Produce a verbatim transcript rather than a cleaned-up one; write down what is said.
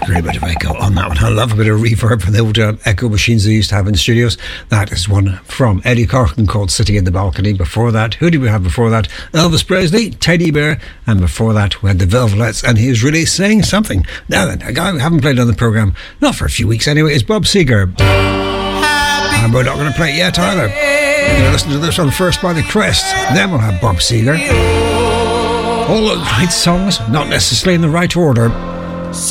Great bit of echo on that one. I love a bit of reverb from the old uh, echo machines they used to have in the studios. That is one from Eddie Corcoran called Sitting in the Balcony. Before that, who did we have before that? Elvis Presley, Teddy Bear, and before that we had the Velvets, and he was really saying something. Now then, a guy we haven't played on the programme, not for a few weeks anyway, is Bob Seger. And we're not going to play it yet either. We're going to listen to this one first by The Crest, then we'll have Bob Seger. All the right songs, not necessarily in the right order.